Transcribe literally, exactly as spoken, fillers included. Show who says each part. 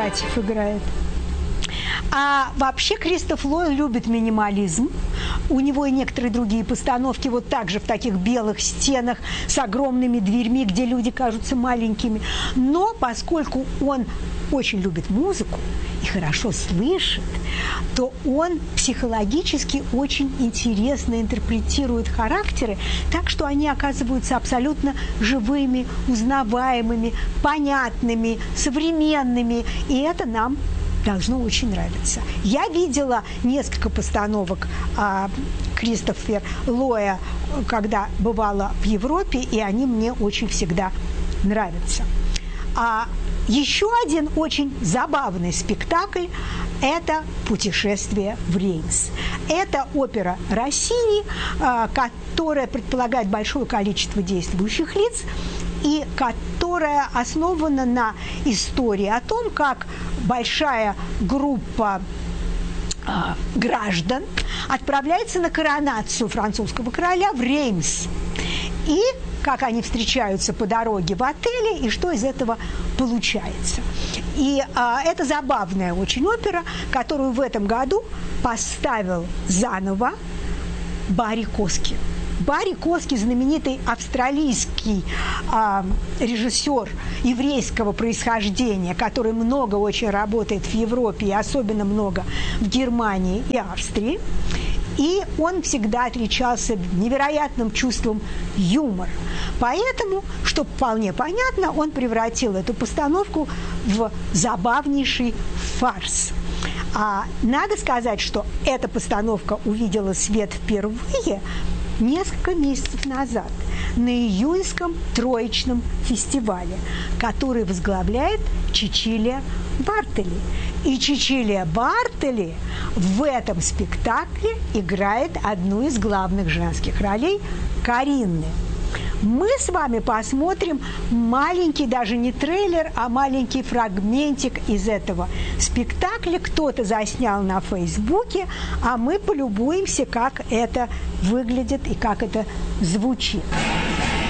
Speaker 1: братьев играет. А вообще Кристоф Лойл любит минимализм. У него и некоторые другие постановки вот так же в таких белых стенах с огромными дверьми, где люди кажутся маленькими. Но поскольку он очень любит музыку и хорошо слышит, то он психологически очень интересно интерпретирует характеры, так что они оказываются абсолютно живыми, узнаваемыми, понятными, современными. И это нам должно очень нравиться. Я видела несколько постановок а, Кристофера Лоя, когда бывала в Европе, и они мне очень всегда нравятся. А еще один очень забавный спектакль – это «Путешествие в Реймс». Это опера России, а, которая предполагает большое количество действующих лиц и которая основана на истории о том, как большая группа э, граждан отправляется на коронацию французского короля в Реймс. И как они встречаются по дороге в отеле, и что из этого получается. И э, это забавная очень опера, которую в этом году поставил заново Барри Коски. Барри Коски, знаменитый австралийский э, режиссер еврейского происхождения, который много очень работает в Европе и особенно много в Германии и Австрии. И он всегда отличался невероятным чувством юмора. Поэтому, что вполне понятно, он превратил эту постановку в забавнейший фарс. А надо сказать, что эта постановка увидела свет впервые несколько месяцев назад на июньском Троичном фестивале, который возглавляет Чичилия Бартели. И Чичилия Бартели в этом спектакле играет одну из главных женских ролей – Каринны. Мы с вами посмотрим маленький, даже не трейлер, а маленький фрагментик из этого спектакля. Кто-то заснял на Фейсбуке, а мы полюбуемся, как это выглядит и как это звучит.